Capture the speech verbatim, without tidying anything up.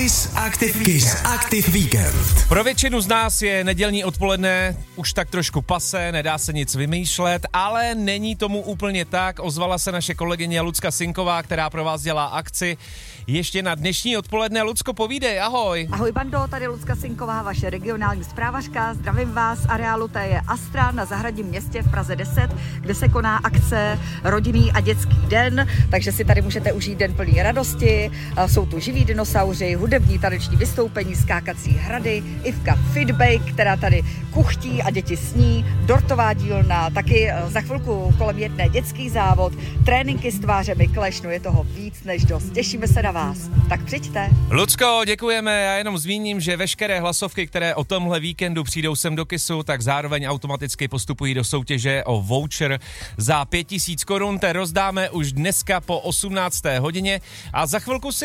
Kiss Active, Kiss Active Weekend. Pro většinu z nás je nedělní odpoledne už tak trošku pase, nedá se nic vymýšlet, ale není tomu úplně tak. Ozvala se naše kolegyně Lucka Sinková, která pro vás dělá akci ještě na dnešní odpoledne. Lucko, povídej, ahoj. Ahoj bando, tady Lucka Sinková, vaše regionální zprávařka. Zdravím vás z areálu T J Astra na Zahradním městě v Praze deset, kde se koná akce Rodinný a dětský den, takže si tady můžete užít den plný radosti. Jsou tu živí dinosauři, hudební taneční vystoupení, skákací hrady, Ivka Fitbake, která tady kuchtí a děti sní, dortová dílna, taky za chvilku kolem jedné dětský závod, tréninky s tvářemi Clash, no je toho víc než dost. Těšíme se na vás, tak přijďte. Lucko, děkujeme, já jenom zmíním, že veškeré hlasovky, které o tomhle víkendu přijdou sem do Kissu, tak zároveň automaticky postupují do soutěže o voucher za pět tisíc korun, ten rozdáme už dneska po osmnácté hodině a za chvilku si